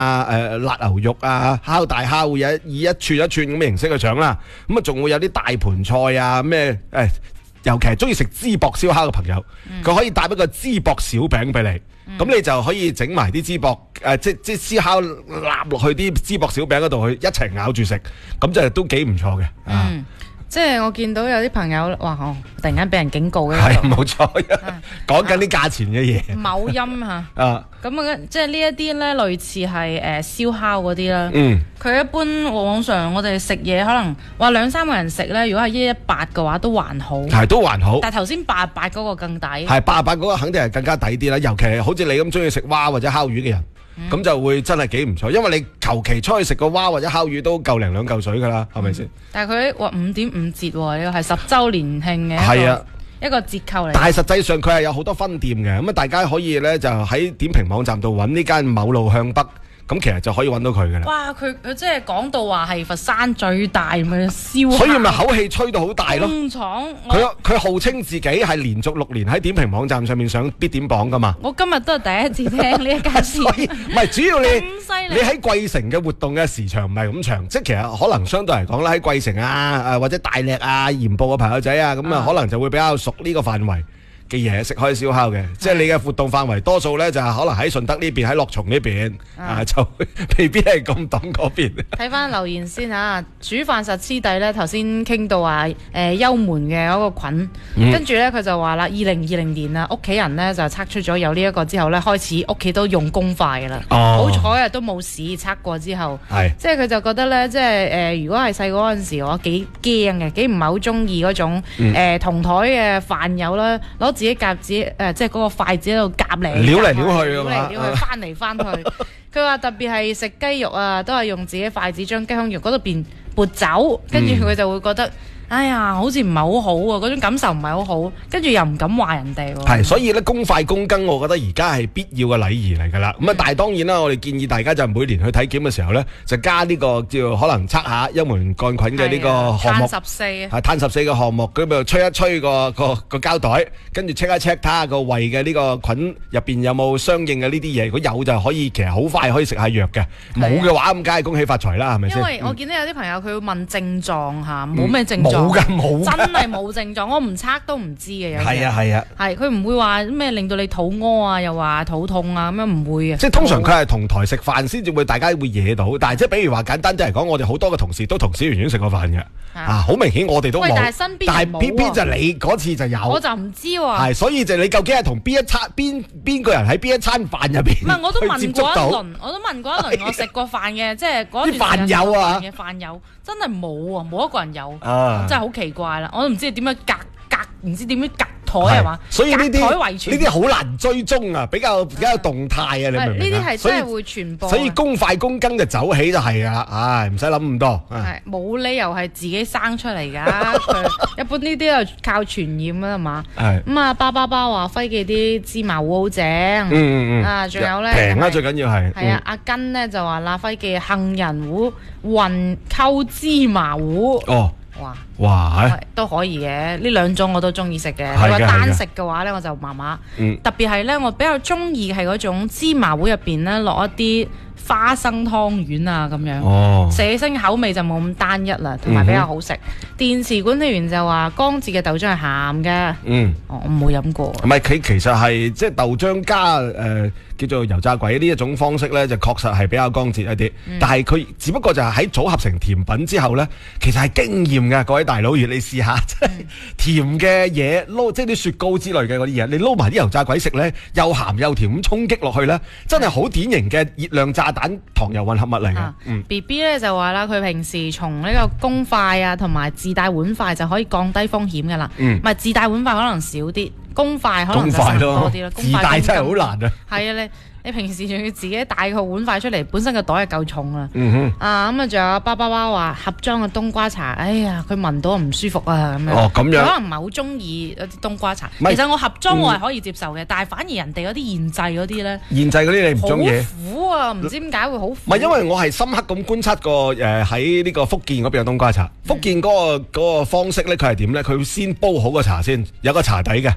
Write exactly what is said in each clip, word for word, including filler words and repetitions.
啊、誒辣牛肉啊、烤大蝦會有以一串一串咁嘅形式去上啦。咁啊，仲會有啲大盤菜啊咩誒，尤其係中意食淄博燒烤嘅朋友，佢、嗯、可以帶一個淄博小餅俾你，咁、嗯、你就可以整埋啲淄博誒、呃，即即燒烤揦落去啲淄博小餅嗰度去一齊咬住食，咁就都幾唔錯嘅。 嗯啊即係我見到有啲朋友話，哦，突然間俾人警告嘅， 係冇錯，講緊啲價錢嘅嘢。 某音嚇， 啊， 咁啊，即係呢一啲咧，類似係誒燒烤嗰啲啦。 嗯，佢一般往常我哋食嘢可能話兩三個人食咧，如果係一一八嘅話都還好， 係都還好。 但係頭先八八嗰個更抵， 係八八嗰個肯定係更加抵啲啦。尤其係好似你咁中意食蛙或者烤魚嘅人。咁、嗯、就會真係幾唔錯，因為你求其出去食個蛙或者烤魚都夠零兩嚿水噶啦，係咪先？ 但係佢話五點五折喎，呢個係十週年慶嘅， 係啊， 一個折扣嚟。 但係實際上佢係有好多分店嘅，咁啊大家可以咧就喺點評網站度揾呢間某路向北。咁其實就可以揾到佢嘅啦。哇！ 佢佢即係講到話係佛山最大嘅燒烤， 所以咪口氣吹到好大咯。 工廠佢佢號稱自己係連續六年喺點評網站上面上必點榜噶嘛。 我今日都係第一次聽呢一間事。 所以唔係主要你你喺貴城嘅活動嘅時長唔係咁長，即係其實可能相對嚟講啦，喺貴城啊、或者大瀝啊、鹽步嘅朋友仔啊，咁啊可能就會比較熟呢個範圍嘅嘢，食開燒烤嘅，即係你嘅活動範圍多數咧就係可能喺順德呢邊，喺樂松呢邊啊，就未必係咁東嗰邊。 睇翻留言先嚇，煮飯實師弟咧頭先傾到話誒幽門嘅嗰個菌，跟住咧佢就話啦，二零二零年啊，屋企人咧就測出咗有呢一個之後咧，開始屋企都用公筷㗎啦。好彩啊，都冇事測過之後，即係佢就覺得咧，即係誒，如果係細個嗰陣時，我幾驚嘅，幾唔係好中意嗰種誒同台嘅飯友啦，攞自己夾子誒、呃，即係嗰個筷子喺度夾嚟， 撩嚟撩去啊嘛，撩嚟撩去，翻嚟翻去。佢話特別係食雞肉啊，都係用自己筷子將雞胸肉嗰度邊撥走，跟住佢就會覺得。嗯哎呀，好似唔係好好啊，嗰種感受唔係好好，跟住又唔敢話人哋喎。 係，所以咧公筷公羹，我覺得而家係必要嘅禮儀嚟㗎啦。咁啊，但係當然啦，我哋建議大家就每年去體檢嘅時候咧，就加呢個叫可能測下幽門桿菌嘅呢個項目。 碳十四啊。 係碳十四嘅項目，咁咪吹一吹個個個膠袋，跟住 check 一 check 睇下個胃嘅呢個菌入邊有冇相應嘅呢啲嘢。如果有就可以，其實好快可以食下藥嘅。冇嘅話咁梗係恭喜發財啦，係咪先？ 因為我見到有啲朋友佢會問症狀嚇，冇咩症狀。 冇㗎，冇。 真係冇症狀，我唔測都唔知嘅。有係啊係啊， 係佢唔會話咩令到你肚屙啊，又話肚痛啊，咁樣唔會嘅。 即係通常佢係同台食飯先至會大家會惹到，但係即係比如話簡單啲嚟講，我哋好多嘅同事都同小圓圓食過飯嘅，啊好明顯我哋都冇。 但係身邊但係偏偏就你嗰次就有， 我就唔知喎。 係所以就你究竟係同邊一餐邊邊個人喺邊一餐飯入邊？ 唔係我都問過一輪，我都問過一輪我食過飯嘅，即係嗰段飯友啊嘅飯友真係冇啊，冇一個人有，真係好奇怪啦！我都唔知點樣隔隔，唔知點樣隔台係嘛？ 所以呢啲呢啲好難追蹤啊，比較比較動態啊，你明唔明啊？ 呢啲係真係會傳播。 所以公筷公羹就走起就係㗎啦，唉，唔使諗咁多。 係冇理由係自己生出嚟㗎，一般呢啲就靠傳染啊嘛。係咁啊，包包包話輝記啲芝麻糊好正。嗯嗯嗯。啊，仲有咧平啦，最緊要係。 係啊，阿根咧就話啦，輝記杏仁糊混溝芝麻糊。哦。哇哇，都可以嘅，呢兩種我都中意食嘅。你話單食嘅話咧，我就麻麻。嗯、特別係咧，我比較中意係嗰種芝麻糊入邊咧落一啲花生湯圓啊咁樣，哦、食起身口味就冇咁單一啦，同埋比較好食。嗯、哼電視管理員就話江浙嘅豆漿係鹹嘅。嗯，哦、我冇飲過。 唔係佢其實係即係豆漿加誒。呃叫做油炸鬼呢一種方式咧，就確實係比較江浙一啲。嗯、但係佢只不過就係喺組合成甜品之後咧，其實係驚豔嘅。各位大佬，如你試下，即係、嗯、甜嘅嘢撈，即係啲雪糕之類嘅嗰啲嘢，你撈埋啲油炸鬼食咧，又鹹又甜咁衝擊落去咧，真係好典型嘅熱量炸彈糖油混合物嚟嘅。啊嗯、B B 咧就話啦，佢平時從呢個公筷啊，同埋自帶碗筷就可以降低風險㗎啦。唔係、嗯、自帶碗筷可能少啲。公筷可能就實多啲咯， 自帶真係好難啊！ 係啊，你你平時仲要自己帶個碗筷出嚟，本身個袋係夠重啦。嗯哼。啊咁啊，仲有包包包話盒裝嘅冬瓜茶，哎呀，佢聞到唔舒服啊咁樣。哦，咁樣。佢可能唔係好中意嗰啲冬瓜茶。其實我盒裝我係可以接受嘅，但係反而人哋嗰啲現製嗰啲咧， 現製嗰啲你唔中意。 好苦啊！唔知點解會好苦。 唔係因為我係深刻咁觀察過誒喺呢個福建嗰邊嘅冬瓜茶。福建嗰個嗰個方式咧，佢係點咧？佢會先煲好個茶先，有個茶底嘅。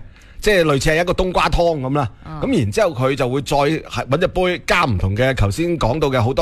即係類似係一個冬瓜湯咁啦。咁、嗯、然之後佢就會再揾隻杯加唔同嘅頭先講到嘅好多。